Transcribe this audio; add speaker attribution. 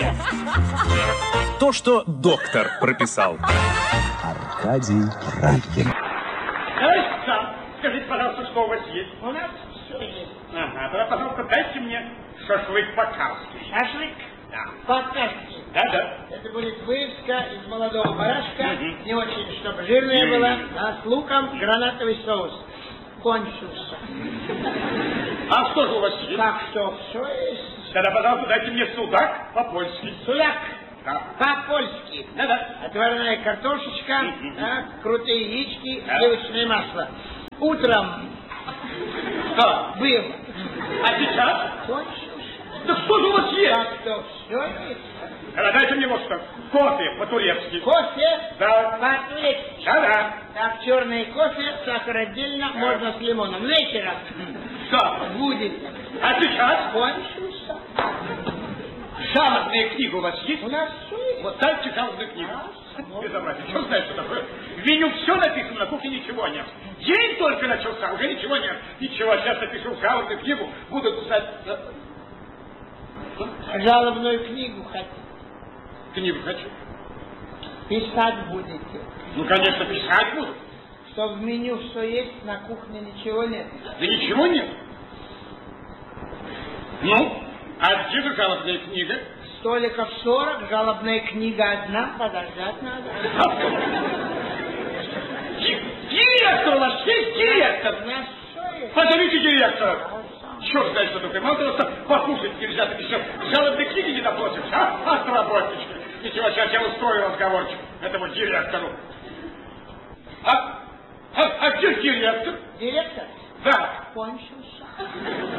Speaker 1: То, что доктор прописал.
Speaker 2: Аркадий Райкин.
Speaker 3: Товарищ сам, скажите, пожалуйста, что у вас есть?
Speaker 4: У нас все есть.
Speaker 3: Ага, тогда, пожалуйста, дайте мне шашлык по-карски.
Speaker 4: Шашлык?
Speaker 3: Да.
Speaker 4: По-карски.
Speaker 3: Да.
Speaker 4: Это будет вырезка из молодого барашка,
Speaker 3: Мгм.
Speaker 4: не очень, чтобы жирная была, а с луком гранатовый соус. Кончился.
Speaker 3: А что же у вас есть?
Speaker 4: Так что, все есть.
Speaker 3: Тогда, пожалуйста, дайте мне судак по-польски.
Speaker 4: Суляк.
Speaker 3: Да.
Speaker 4: По-польски.
Speaker 3: Да.
Speaker 4: Отварная картошечка,
Speaker 3: Мгм.
Speaker 4: так, крутые яички,
Speaker 3: Да.
Speaker 4: сливочное масло. Утром
Speaker 3: Да.
Speaker 4: был.
Speaker 3: А сейчас?
Speaker 4: Кончился.
Speaker 3: Да что же у вас есть?
Speaker 4: Так что, все есть.
Speaker 3: Тогда дайте мне вот что. Кофе по-турецки.
Speaker 4: Кофе.
Speaker 3: Да.
Speaker 4: По-турецки.
Speaker 3: Да.
Speaker 4: Так, черный кофе, сахар отдельно, можно с лимоном. Вечером
Speaker 3: Да.
Speaker 4: будет.
Speaker 3: А сейчас?
Speaker 4: Кончился.
Speaker 3: Жалобная книга у вас есть?
Speaker 4: У нас все есть.
Speaker 3: Вот дайте жалобную книгу. Безобразие. Черт знает, что такое. В меню все написано, на кухне ничего нет. День только начался, уже ничего нет. Ничего, сейчас напишу жалобную книгу, буду писать...
Speaker 4: Жалобную книгу хотите?
Speaker 3: Книгу хочу.
Speaker 4: Писать будете.
Speaker 3: Ну, конечно, писать буду.
Speaker 4: Что в меню все есть, на кухне ничего нет.
Speaker 3: Да ничего нет. Ну, а где же жалобная книга?
Speaker 4: Столиков 40, жалобная книга одна, подождать надо.
Speaker 3: Директор у вас есть, директор?
Speaker 4: У нас все есть.
Speaker 3: Позовите директора. Черт знает, что такое. Мало того, что покушать нельзя, так еще жалобной книги не допросишь, а? Отработнички. Ничего, сейчас я устрою разговорчик этому директору. А где директор?
Speaker 4: Директор
Speaker 3: Да.
Speaker 4: кончился.